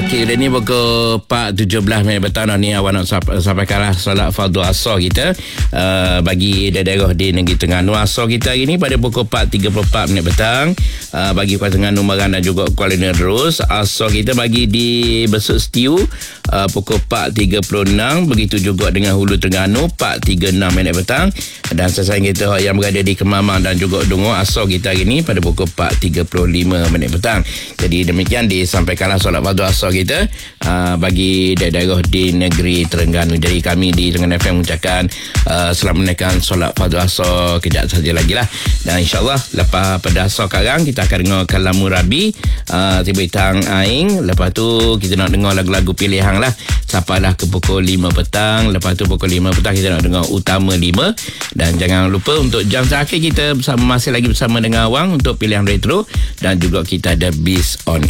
Okey, dah ni pukul 4.17 petang dah ni awak nak sampaikanlah solat fardu asar kita bagi daerah di negeri Terengganu. Asar kita hari ni pada pukul 4.34 petang bagi Kuala Terengganu, Meran dan juga Kuala Nerus. Asar kita bagi di Besut Setiu pukul 4.36, begitu juga dengan Hulu Terengganu 4.36 petang, dan sasaran kita yang berada di Kemamang dan juga Dungo, asar kita hari ni pada pukul 4.35 petang. Jadi demikian disampaikanlah solat fardu asar kita bagi daerah di negeri Terengganu. Jadi kami di Terengganu FM mengucapkan selamat menunaikan solat fardu asar kejap saja lagi lah. Dan insyaAllah lepas pada asar sekarang kita akan dengar Kalamu Rabi, Tiba Tang Aing. Lepas tu kita nak dengar lagu-lagu pilihan lah sampailah ke pukul 5 petang. Lepas tu pukul 5 petang kita nak dengar Utama 5. Dan jangan lupa untuk jam terakhir kita masih lagi bersama dengan Awang untuk pilihan retro, dan juga kita ada Bis on